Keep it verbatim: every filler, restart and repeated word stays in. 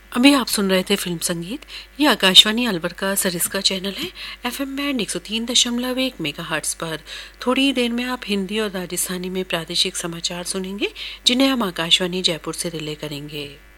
अभी आप सुन रहे थे फिल्म संगीत। ये आकाशवाणी अलवर का सरिस्का चैनल है। एफएम बैंड एक सौ तीन दशमलव एक मेगाहर्ट्ज पर। थोड़ी ही देर में आप हिंदी और राजस्थानी में प्रादेशिक समाचार सुनेंगे, जिन्हें हम आकाशवाणी जयपुर से रिले करेंगे।